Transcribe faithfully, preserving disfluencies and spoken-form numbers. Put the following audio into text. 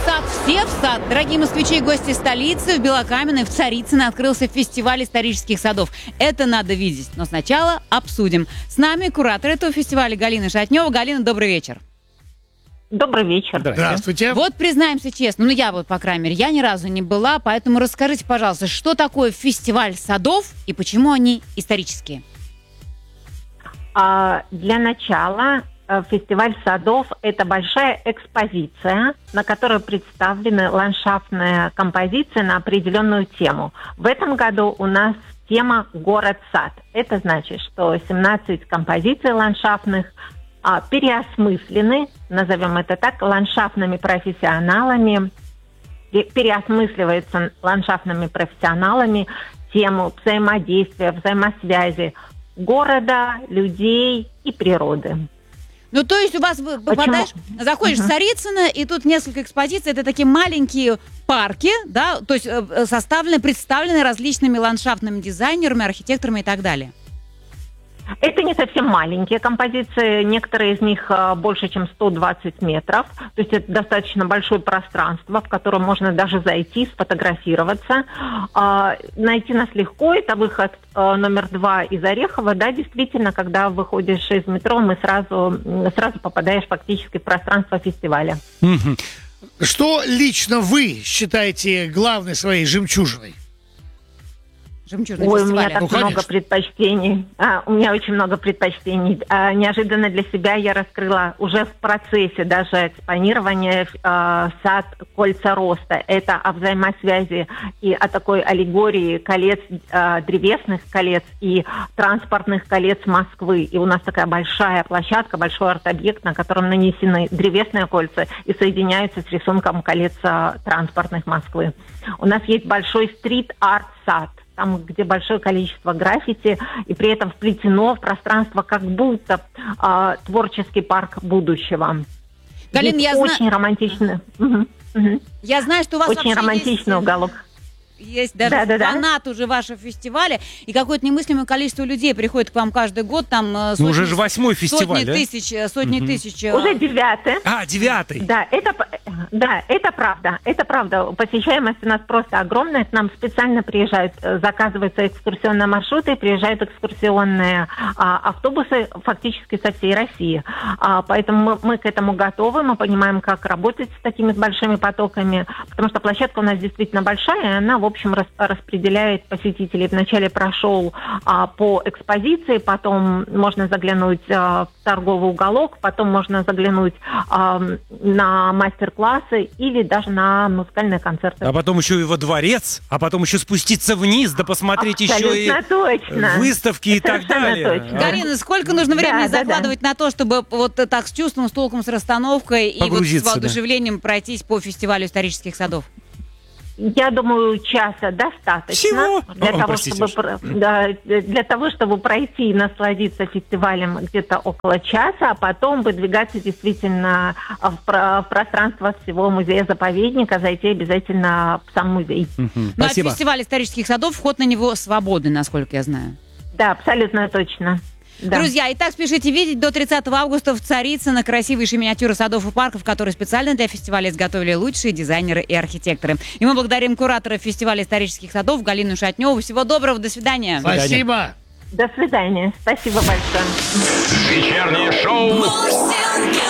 сад, все в сад. Дорогие москвичи и гости столицы, в Белокаменной, в Царицыно открылся фестиваль исторических садов. Это надо видеть, но сначала обсудим. С нами куратор этого фестиваля Галина Шатнева. Галина, добрый вечер. Добрый вечер. Здравствуйте. Вот признаемся честно, ну я вот, по крайней мере, я ни разу не была, поэтому расскажите, пожалуйста, что такое фестиваль садов и почему они исторические? А, для начала фестиваль садов – это большая экспозиция, на которой представлены ландшафтные композиции на определенную тему. В этом году у нас тема «Город-сад». Это значит, что семнадцать композиций ландшафтных а, переосмыслены, назовем это так, ландшафтными профессионалами, переосмысливается ландшафтными профессионалами тему взаимодействия, взаимосвязи города, людей и природы. Ну, то есть у вас попадаешь, Почему? заходишь uh-huh. в Царицыно, и тут несколько экспозиций, это такие маленькие парки, да, то есть составлены, представлены различными ландшафтными дизайнерами, архитекторами и так далее. Это не совсем маленькие композиции, некоторые из них больше, чем сто двадцать метров, то есть это достаточно большое пространство, в котором можно даже зайти, сфотографироваться. Найти нас легко, это выход номер два из Орехова, да, действительно, когда выходишь из метро, мы сразу, сразу попадаешь фактически в пространство фестиваля. Что лично вы считаете главной своей жемчужиной? Жемчужный Ой, фестиваля. у меня так Ну, много конечно. предпочтений. А, у меня очень много предпочтений. А, неожиданно для себя я раскрыла уже в процессе даже экспонирования а, сад «Кольца роста». Это о взаимосвязи и о такой аллегории колец, а, древесных колец и транспортных колец Москвы. И у нас такая большая площадка, большой арт-объект, на котором нанесены древесные кольца и соединяются с рисунком колец а, транспортных Москвы. У нас есть большой стрит-арт-сад, там, где большое количество граффити, и при этом вплетено в пространство как будто э, творческий парк будущего. Галин, Здесь я очень знаю... романтичный. Угу, угу. Я знаю, что у вас Очень романтичный есть... уголок. Есть даже Да, да, да. фанат уже вашего фестиваля, и какое-то немыслимое количество людей приходит к вам каждый год, там э, сотни, Ну, уже же восьмой фестиваль, сотни да? тысяч, э, сотни Мгм. тысяч. э, Уже девятый. А, девятый. Да, это, да, это правда, это правда. Посещаемость у нас просто огромная. К нам специально приезжают, э, заказываются экскурсионные маршруты, приезжают экскурсионные а, автобусы фактически со всей России. А, поэтому мы, мы к этому готовы, мы понимаем, как работать с такими большими потоками, потому что площадка у нас действительно большая, и она, в общем, рас, распределяет посетителей. Вначале прошел а, по экспозиции, потом можно заглянуть а, в торговый уголок, потом можно заглянуть а, на мастер-классы или даже на музыкальные концерты. А потом еще и во дворец, а потом еще спуститься вниз, да посмотреть еще и Абсолютно точно. выставки и так Совершенно далее. точно. Галина, сколько нужно времени Да, да, закладывать на то, чтобы вот так с чувством, с толком, с расстановкой и вот с Погрузиться, да. воодушевлением пройтись по фестивалю исторических садов? Я думаю, часа достаточно. Чего? Для, О, того, простите чтобы, уж. про- да, для того, чтобы пройти и насладиться фестивалем где-то около часа, а потом выдвигаться действительно в, про- в пространство всего музея-заповедника, зайти обязательно в сам музей. Мгм. Ну, а Спасибо. фестиваль исторических садов, вход на него свободный, насколько я знаю. Да, абсолютно точно. Да. Друзья, итак, спешите видеть до тридцатого августа в Царицыно красивейшие миниатюры садов и парков, которые специально для фестиваля изготовили лучшие дизайнеры и архитекторы. И мы благодарим куратора фестиваля исторических садов Галину Шатневу. Всего доброго, до свидания. Спасибо. До свидания. Спасибо большое. Вечернее шоу Мурзилки.